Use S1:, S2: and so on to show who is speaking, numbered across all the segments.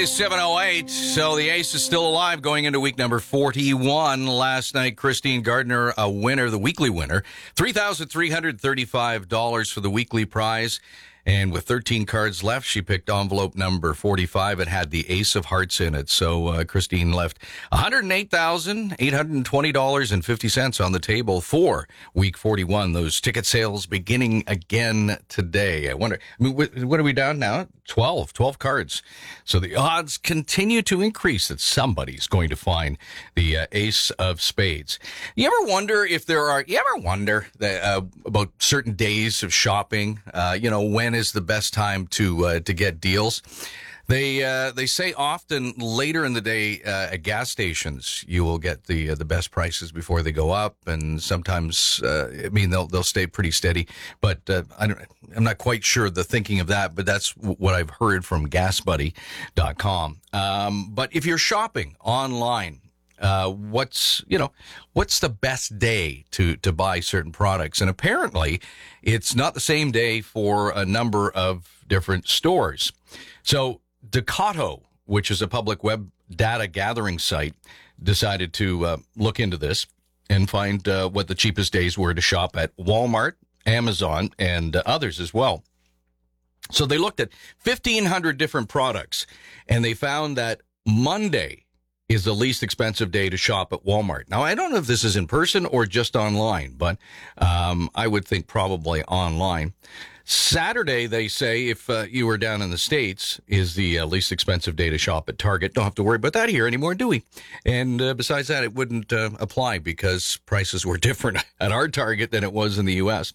S1: is 7:08, so the ace is still alive going into week number 41. Last night, Christine Gardner, a winner, the weekly winner, $3,335 for the weekly prize. And with 13 cards left, she picked envelope number 45. It had the ace of hearts in it. So Christine left $108,820.50 on the table for week 41. Those ticket sales beginning again today. I wonder, what are we down now? 12 cards. So the odds continue to increase that somebody's going to find the ace of spades. You ever wonder about certain days of shopping? When is the best time to get deals? They say often later in the day at gas stations you will get the best prices before they go up, and sometimes they'll stay pretty steady. But I'm not quite sure the thinking of that, but that's what I've heard from GasBuddy.com. But if you're shopping online, what's the best day to buy certain products? And apparently it's not the same day for a number of different stores. So Ducato, which is a public web data gathering site, decided to look into this and find what the cheapest days were to shop at Walmart, Amazon, and others as well. So they looked at 1,500 different products, and they found that Monday is the least expensive day to shop at Walmart. Now, I don't know if this is in person or just online, but I would think probably online. Saturday, they say, if you were down in the States, is the least expensive day to shop at Target. Don't have to worry about that here anymore, do we? And besides that, it wouldn't apply because prices were different at our Target than it was in the U.S.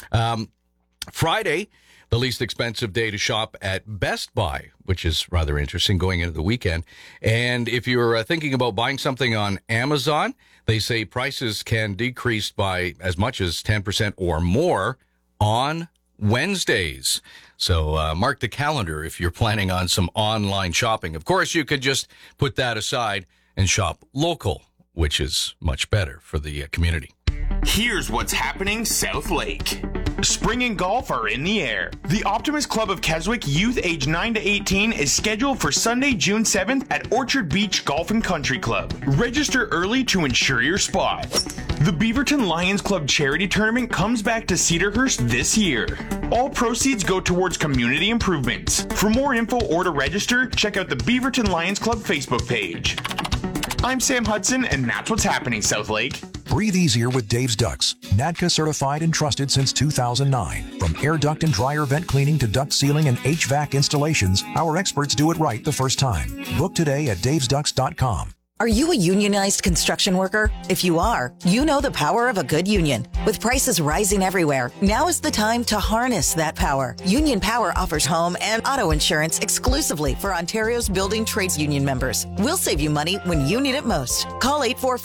S1: Friday, the least expensive day to shop at Best Buy, which is rather interesting going into the weekend. And if you're thinking about buying something on Amazon, they say prices can decrease by as much as 10% or more on Wednesdays. So mark the calendar if you're planning on some online shopping. Of course, you could just put that aside and shop local, which is much better for the community.
S2: Here's what's happening South Lake. Spring and golf are in the air. The Optimist Club of Keswick youth age 9 to 18 is scheduled for Sunday, June 7th at Orchard Beach Golf and Country Club. Register early to ensure your spot. The Beaverton Lions Club charity tournament comes back to Cedarhurst this year. All proceeds go towards community improvements. For more info or to register, check out the Beaverton Lions Club Facebook page. I'm Sam Hudson, and that's what's happening South Lake.
S3: Breathe easier with Dave's Ducts. NADCA certified and trusted since 2009. From air duct and dryer vent cleaning to duct sealing and HVAC installations, our experts do it right the first time. Book today at davesducts.com.
S4: Are you a unionized construction worker? If you are, you know the power of a good union. With prices rising everywhere, now is the time to harness that power. Union Power offers home and auto insurance exclusively for Ontario's building trades union members. We'll save you money when you need it most. Call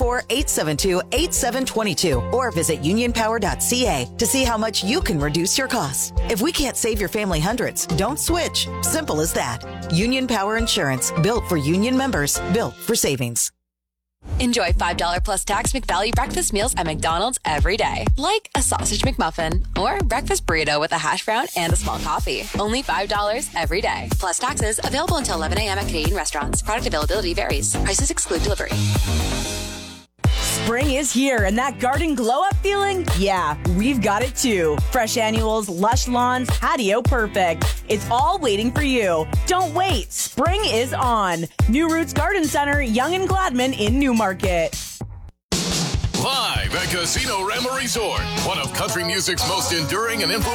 S4: 844-872-8722 or visit unionpower.ca to see how much you can reduce your costs. If we can't save your family hundreds, don't switch. Simple as that. Union Power Insurance, built for union members, built for savings.
S5: Enjoy $5 plus tax McValue breakfast meals at McDonald's every day. Like a sausage McMuffin or breakfast burrito with a hash brown and a small coffee. Only $5 every day. Plus taxes. Available until 11 a.m. at Canadian restaurants. Product availability varies. Prices exclude delivery.
S6: Spring is here, and that garden glow-up feeling? Yeah, we've got it too. Fresh annuals, lush lawns, patio perfect. It's all waiting for you. Don't wait. Spring is on. New Roots Garden Center, Yonge and Gladman in Newmarket.
S7: Live at Casino Rama Resort, one of country music's most enduring and influential